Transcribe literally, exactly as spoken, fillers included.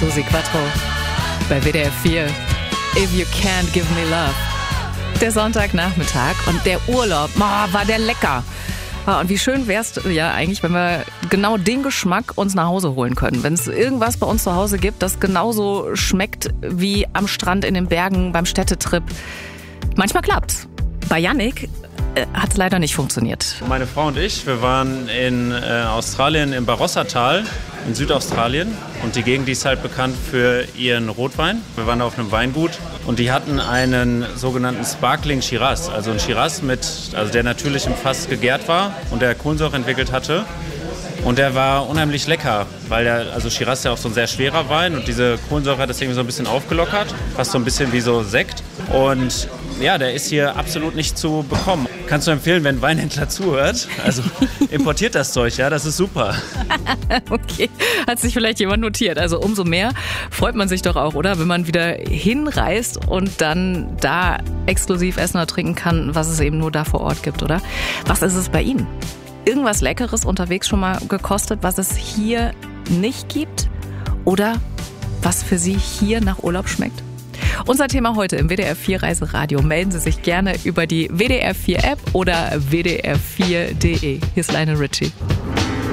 Susi Quattro bei W D R vier. If you can't give me love. Der Sonntagnachmittag und der Urlaub, oh, war der lecker. Oh, und wie schön wär's ja eigentlich, wenn wir genau den Geschmack uns nach Hause holen können. Wenn es irgendwas bei uns zu Hause gibt, das genauso schmeckt wie am Strand in den Bergen beim Städtetrip. Manchmal klappt's. Bei Yannick äh, hat es leider nicht funktioniert. Meine Frau und ich, wir waren in äh, Australien im Barossa-Tal in Südaustralien und die Gegend, die ist halt bekannt für ihren Rotwein. Wir waren da auf einem Weingut und die hatten einen sogenannten Sparkling Shiraz, also ein Shiraz mit, also der natürlich im Fass gegärt war und der Kohlensäure entwickelt hatte. Und der war unheimlich lecker, weil der, also Shiraz ist ja auch so ein sehr schwerer Wein und diese Kohlensäure hat das irgendwie so ein bisschen aufgelockert, fast so ein bisschen wie so Sekt. Und ja, der ist hier absolut nicht zu bekommen. Kannst du empfehlen, wenn ein Weinhändler zuhört? Also importiert das Zeug, ja, das ist super. Okay, hat sich vielleicht jemand notiert. Also umso mehr freut man sich doch auch, oder? Wenn man wieder hinreist und dann da exklusiv essen oder trinken kann, was es eben nur da vor Ort gibt, oder? Was ist es bei Ihnen? Irgendwas Leckeres unterwegs schon mal gekostet, was es hier nicht gibt? Oder was für Sie hier nach Urlaub schmeckt? Unser Thema heute im W D R vier Reiseradio. Melden Sie sich gerne über die W D R vier App oder w d r vier punkt de. Hier ist Lionel Richie.